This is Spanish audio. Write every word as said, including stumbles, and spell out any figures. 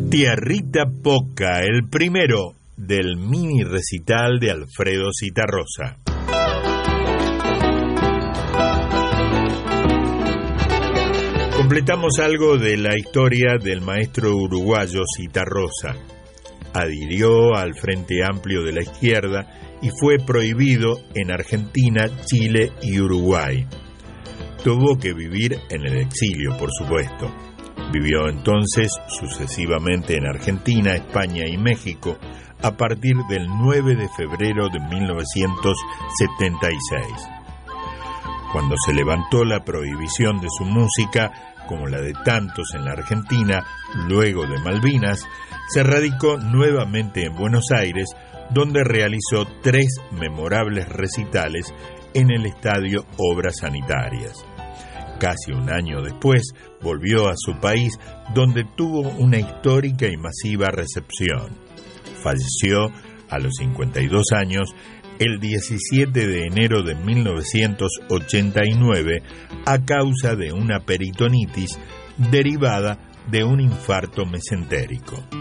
Tierrita Poca, el primero del mini recital de Alfredo Zitarrosa. Completamos algo de la historia del maestro uruguayo Zitarrosa. Adhirió al Frente Amplio de la Izquierda y fue prohibido en Argentina, Chile y Uruguay. Tuvo que vivir en el exilio, por supuesto. Vivió entonces sucesivamente en Argentina, España y México a partir del nueve de febrero de mil novecientos setenta y seis. Cuando se levantó la prohibición de su música, como la de tantos en la Argentina, luego de Malvinas, se radicó nuevamente en Buenos Aires, donde realizó tres memorables recitales en el estadio Obras Sanitarias. Casi un año después, volvió a su país, donde tuvo una histórica y masiva recepción. Falleció a los cincuenta y dos años el diecisiete de enero de mil novecientos ochenta y nueve a causa de una peritonitis derivada de un infarto mesentérico.